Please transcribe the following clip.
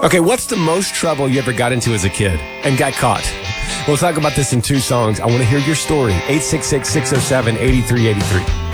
Okay, what's the most trouble you ever got into as a kid and got caught? We'll talk about this in 2 songs. I want to hear your story. 866-607-8383.